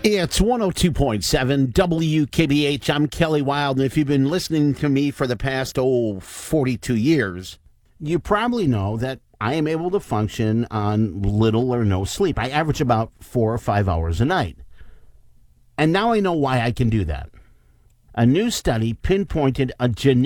It's 102.7 WKBH. I'm Kelly Wild, and if you've been listening to me for the past, 42 years, you probably know that I am able to function on little or no sleep. I average about 4 or 5 hours a night. And now I know why I can do that. A new study pinpointed a genetic